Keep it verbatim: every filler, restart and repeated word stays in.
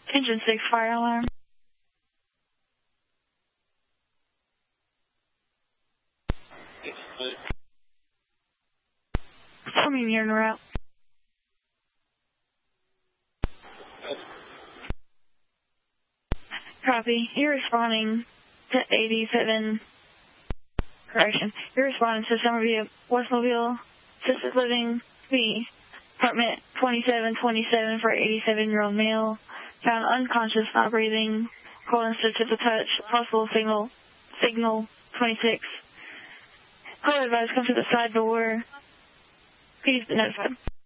Engine six, fire alarm. Tell me you're en route. Copy. You're responding to eighty-seven. Correction. You're responding to Somerville, Westmobile, Assisted Living, B, apartment twenty-seven twenty-seven for eighty-seven-year-old male. Found unconscious, not breathing. Cold and stiff to the touch. Possible signal. Signal twenty-six. Call advice, come to the side door. Please be notified.